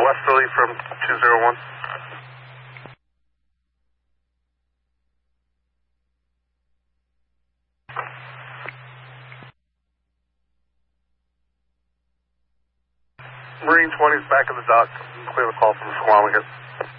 Westerly from 201. Marine 20 is back in the dock. Clear the call from Squamigan.